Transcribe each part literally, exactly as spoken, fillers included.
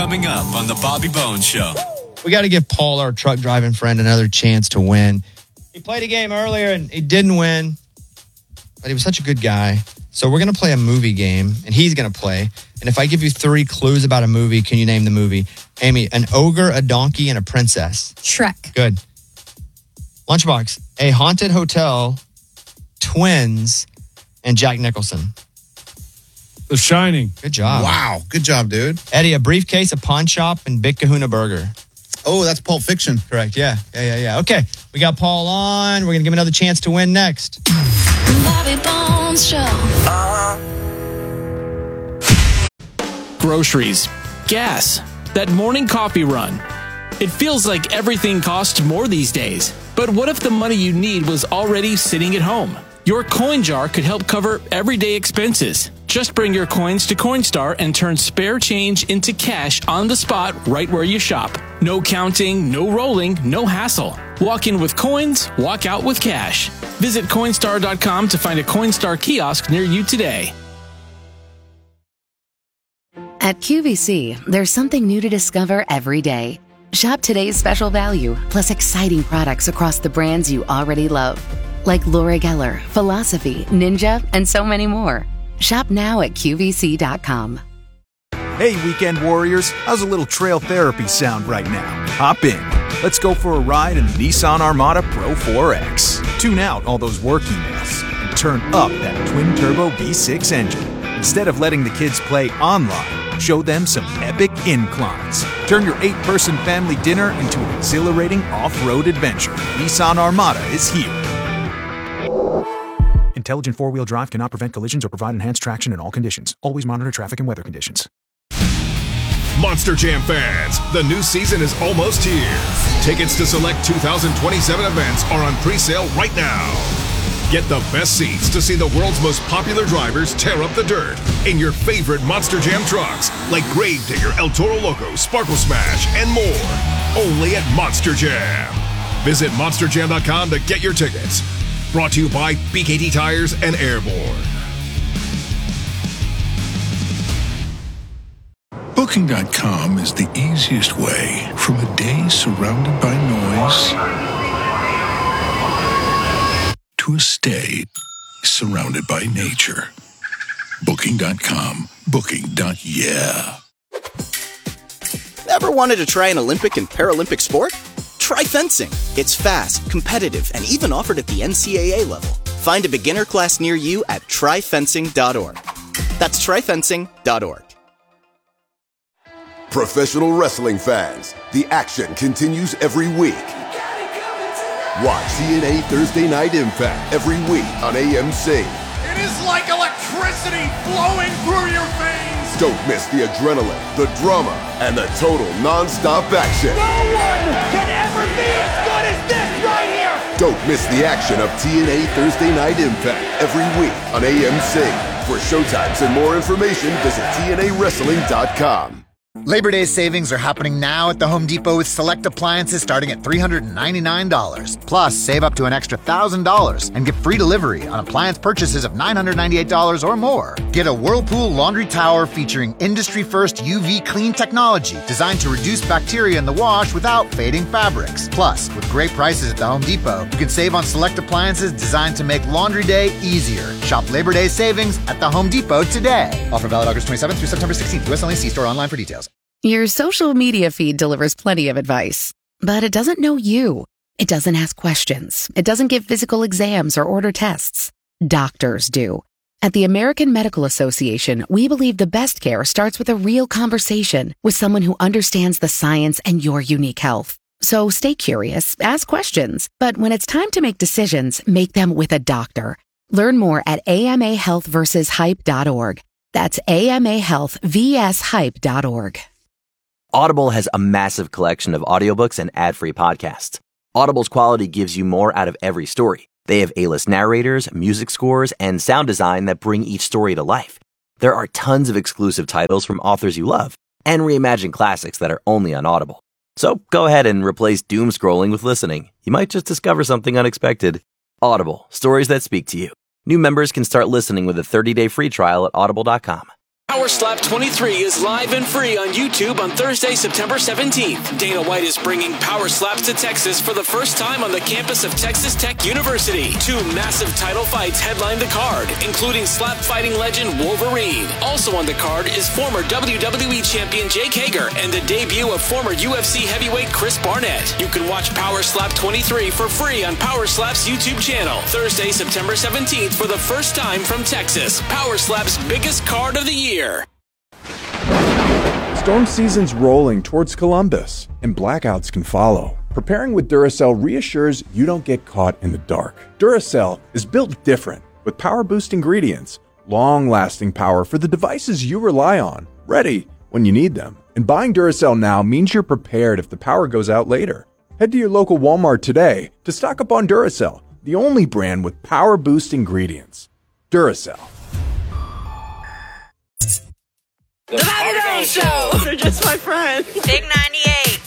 Coming up on the Bobby Bones Show. We got to give Paul, our truck driving friend, another chance to win. He played a game earlier and he didn't win, but he was such a good guy. So we're going to play a movie game, and he's going to play. And if I give you three clues about a movie, can you name the movie? Amy, an ogre, a donkey, and a princess. Shrek. Good. Lunchbox, a haunted hotel, twins, and Jack Nicholson. The Shining. Good job. Wow. Good job, dude. Eddie, a briefcase, a pawn shop, and Big Kahuna Burger. Oh, that's Pulp Fiction. Correct. Yeah. Yeah, yeah, yeah. Okay. We got Paul on. We're going to give him another chance to win next. Bobby Bones Show. Groceries, gas, that morning coffee run. It feels like everything costs more these days. But what if the money you need was already sitting at home? Your coin jar could help cover everyday expenses. Just bring your coins to Coinstar and turn spare change into cash on the spot right where you shop. No counting, no rolling, no hassle. Walk in with coins, walk out with cash. Visit Coinstar dot com to find a Coinstar kiosk near you today. At Q V C, there's something new to discover every day. Shop today's special value, plus exciting products across the brands you already love. Like Laura Geller, Philosophy, Ninja, and so many more. Shop now at Q V C dot com. Hey, weekend warriors, how's a little trail therapy sound right now? Hop in. Let's go for a ride in the Nissan Armada Pro four X. Tune out all those work emails and turn up that twin-turbo V six engine. Instead of letting the kids play online, show them some epic inclines. Turn your eight-person family dinner into an exhilarating off-road adventure. Nissan Armada is here. Intelligent four-wheel drive cannot prevent collisions or provide enhanced traction in all conditions. Always monitor traffic and weather conditions. Monster Jam fans, the new season is almost here. Tickets to select two thousand twenty-seven events are on pre-sale right now. Get the best seats to see the world's most popular drivers tear up the dirt in your favorite Monster Jam trucks like Gravedigger, El Toro Loco, Sparkle Smash, and more. Only at Monster Jam. Visit monster jam dot com to get your tickets. Brought to you by B K T Tires and Airborne. Booking dot com is the easiest way from a day surrounded by noise to a stay surrounded by nature. Booking dot com. Booking. Yeah. Ever wanted to try an Olympic and Paralympic sport? Try fencing. It's fast, competitive, and even offered at the N C A A level. Find a beginner class near you at try fencing dot org. That's try fencing dot org. Professional wrestling fans, the action continues every week. Watch T N A Thursday Night Impact every week on A M C. It is like electricity flowing through your veins. Don't miss the adrenaline, the drama, and the total non-stop action. No one can ever be as good as this right here. Don't miss the action of T N A Thursday Night Impact every week on A M C. For showtimes and more information, visit T N A wrestling dot com. Labor Day savings are happening now at the Home Depot with select appliances starting at three hundred ninety-nine dollars. Plus, save up to an extra one thousand dollars and get free delivery on appliance purchases of nine hundred ninety-eight dollars or more. Get a Whirlpool laundry tower featuring industry-first U V clean technology designed to reduce bacteria in the wash without fading fabrics. Plus, with great prices at the Home Depot, you can save on select appliances designed to make laundry day easier. Shop Labor Day savings at the Home Depot today. Offer valid August twenty-seventh through September sixteenth. U S only. See store online for details. Your social media feed delivers plenty of advice, but it doesn't know you. It doesn't ask questions. It doesn't give physical exams or order tests. Doctors do. At the American Medical Association, we believe the best care starts with a real conversation with someone who understands the science and your unique health. So stay curious, ask questions, but when it's time to make decisions, make them with a doctor. Learn more at A M A health versus hype dot org. That's A M A health versus hype dot org. Audible has a massive collection of audiobooks and ad-free podcasts. Audible's quality gives you more out of every story. They have A-list narrators, music scores, and sound design that bring each story to life. There are tons of exclusive titles from authors you love, and reimagined classics that are only on Audible. So go ahead and replace doom scrolling with listening. You might just discover something unexpected. Audible, stories that speak to you. New members can start listening with a thirty-day free trial at audible dot com. Power Slap twenty-three is live and free on YouTube on Thursday, September seventeenth. Dana White is bringing Power Slaps to Texas for the first time on the campus of Texas Tech University. Two massive title fights headline the card, including slap fighting legend Wolverine. Also on the card is former W W E champion Jake Hager and the debut of former U F C heavyweight Chris Barnett. You can watch Power Slap twenty-three for free on Power Slap's YouTube channel. Thursday, September seventeenth for the first time from Texas. Power Slap's biggest card of the year. Storm season's rolling towards Columbus, and blackouts can follow. Preparing with Duracell reassures you don't get caught in the dark. Duracell is built different, with power-boost ingredients, long-lasting power for the devices you rely on, ready when you need them. And buying Duracell now means you're prepared if the power goes out later. Head to your local Walmart today to stock up on Duracell, the only brand with power-boost ingredients. Duracell. The Bobby Bones Show. They're just my friends. Big ninety-eight.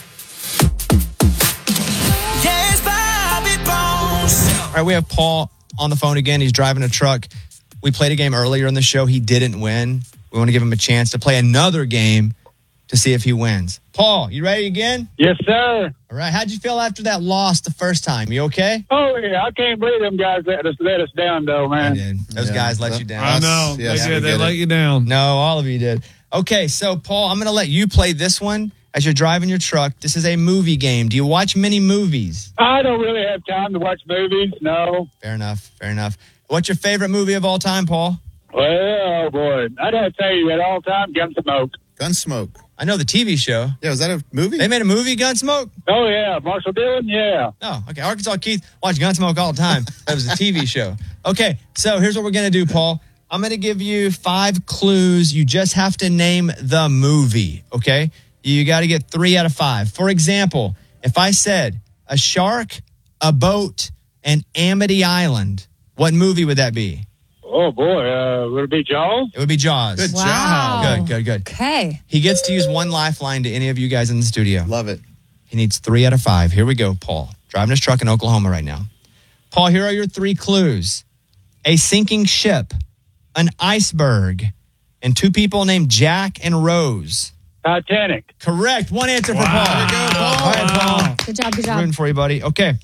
Yes, Bobby Bones. All right, we have Paul on the phone again. He's driving a truck. We played a game earlier in the show. He didn't win. We want to give him a chance to play another game to see if he wins. Paul, you ready again? Yes, sir. All right. How'd you feel after that loss the first time? You okay? Oh, yeah. I can't believe them guys let us, let us down, though, man. They did. Those Yeah. guys let you down. I know. Yes, they did. we They get let it. you down. No, all of you did. Okay, so, Paul, I'm going to let you play this one as you're driving your truck. This is a movie game. Do you watch many movies? I don't really have time to watch movies, no. Fair enough. Fair enough. What's your favorite movie of all time, Paul? Well, oh, boy. I'd have to tell you at all time, Gunsmoke. Gunsmoke. I know the T V show. Yeah, was that a movie? They made a movie, Gunsmoke? Oh, yeah. Marshall Dillon, yeah. Oh, okay. Arkansas Keith watched Gunsmoke all the time. That was a T V show. Okay, so here's what we're going to do, Paul. I'm going to give you five clues. You just have to name the movie, okay? You got to get three out of five. For example, if I said a shark, a boat, and Amity Island, what movie would that be? Oh, boy. Uh, would it be Jaws? It would be Jaws. Good Wow. job. Good, good, good. Okay. He gets to use one lifeline to any of you guys in the studio. Love it. He needs three out of five. Here we go, Paul. Driving his truck in Oklahoma right now. Paul, here are your three clues. A sinking ship, an iceberg, and two people named Jack and Rose. Titanic. Correct. One answer for Paul. There you go, Paul. All right, Paul. Good job, good job. Rooting for you, buddy. Okay.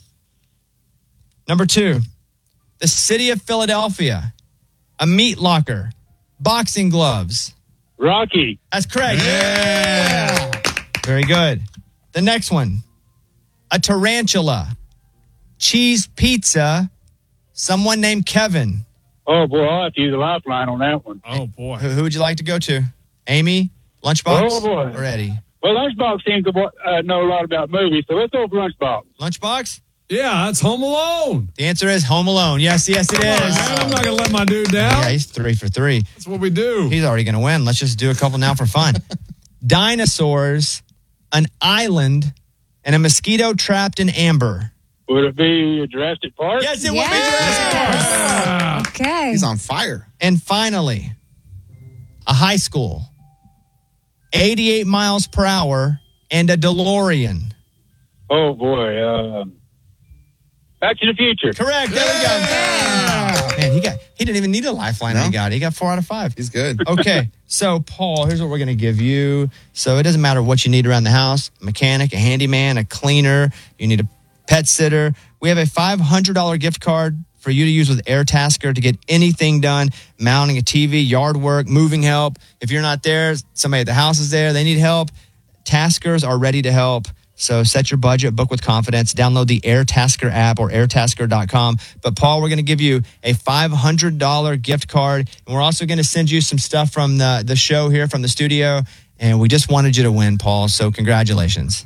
Number two. The city of Philadelphia. A meat locker. Boxing gloves. Rocky. That's correct. Yeah. Very good. The next one. A tarantula. Cheese pizza. Someone named Kevin. Oh, boy. I'll have to use a lifeline on that one. Oh, boy. Who, who would you like to go to? Amy? Lunchbox? Oh, boy. Or Eddie? Well, Lunchbox seems to uh, know a lot about movies, so let's go for Lunchbox. Lunchbox? Yeah, that's Home Alone. The answer is Home Alone. Yes, yes, it Come on, is. man. I'm not going to let my dude down. Yeah, he's three for three. That's what we do. He's already going to win. Let's just do a couple now for fun. Dinosaurs, an island, and a mosquito trapped in amber. Would it be Jurassic Park? Yes, it Yeah. would be Jurassic Park. Okay. He's on fire. And finally, a high school, eighty-eight miles per hour, and a DeLorean. Oh, boy. Uh, Back to the Future. Correct. There we go. Man, he got he didn't even need a lifeline. No. He got he got four out of five. He's good. Okay, so Paul, here's what we're going to give you. So it doesn't matter what you need around the house: a mechanic, a handyman, a cleaner. You need a pet sitter. We have a five hundred dollars gift card for you to use with AirTasker to get anything done: mounting a T V, yard work, moving help. If you're not there, somebody at the house is there. They need help. Taskers are ready to help. So set your budget, book with confidence, download the AirTasker app or air tasker dot com. But Paul, we're going to give you a five hundred dollars gift card. And we're also going to send you some stuff from the, the show here from the studio. And we just wanted you to win, Paul. So congratulations.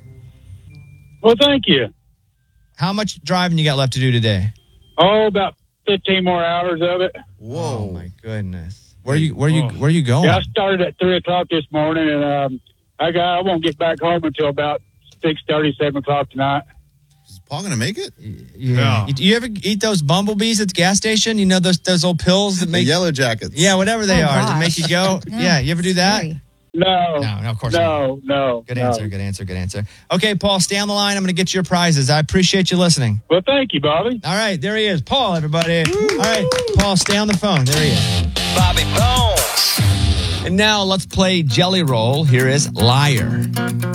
Well, thank you. How much driving you got left to do today? Oh, about fifteen more hours of it. Whoa. Oh my goodness. Where you where you where you going? Yeah, I started at three o'clock this morning, and um, I got I won't get back home until about six thirty, seven o'clock tonight. Is Paul going to make it? Yeah. You, you ever eat those bumblebees at the gas station? You know those those old pills that The make yellow jackets. Yeah, whatever they Oh, are that gosh. make you go. No, yeah, you ever do that? scary. No. No, no, of course No, no. Good no. answer, good answer, good answer. Okay, Paul, stay on the line. I'm going to get you your prizes. I appreciate you listening. Well, thank you, Bobby. All right, there he is. Paul, everybody. All right, Paul, stay on the phone. There he is. Bobby Bones. And now let's play Jelly Roll. Here is Liar.